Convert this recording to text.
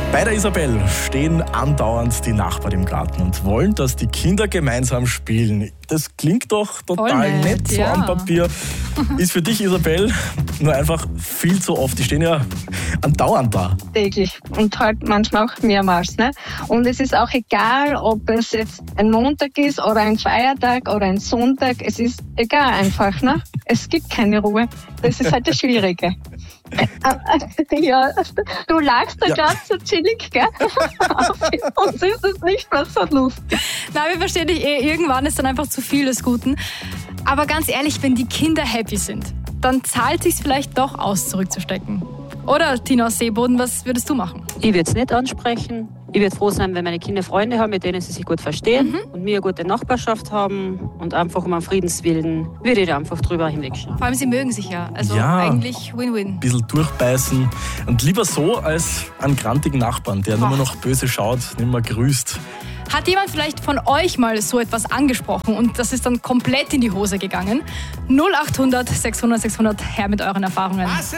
Bei der Isabel stehen andauernd die Nachbarn im Garten und wollen, dass die Kinder gemeinsam spielen. Das klingt doch total nett so am Papier. Ist für dich, Isabel, nur einfach viel zu oft. Die stehen ja andauernd da. Täglich und halt manchmal auch mehrmals. Ne? Und es ist auch egal, ob es jetzt ein Montag ist oder ein Feiertag oder ein Sonntag. Es ist egal einfach. Ne? Es gibt keine Ruhe. Das ist halt das Schwierige. Ja, du lachst da gerade so chillig, gell? Und ist es nicht mehr so lustig. Nein, wir verstehen dich irgendwann ist dann einfach zu viel des Guten. Aber ganz ehrlich, wenn die Kinder happy sind, dann zahlt es sich vielleicht doch aus, zurückzustecken. Oder, Tina aus Seeboden, was würdest du machen? Ich würde es nicht ansprechen. Ich würde froh sein, wenn meine Kinder Freunde haben, mit denen sie sich gut verstehen und wir eine gute Nachbarschaft haben. Und einfach um einen Friedenswillen würde ich da einfach drüber hinwegschauen. Vor allem, sie mögen sich ja. Also eigentlich Win-Win. Ein bisschen durchbeißen. Und lieber so als einen grantigen Nachbarn, der nur noch böse schaut, nicht mehr grüßt. Hat jemand vielleicht von euch mal so etwas angesprochen und das ist dann komplett in die Hose gegangen? 0800 600 600 her mit euren Erfahrungen.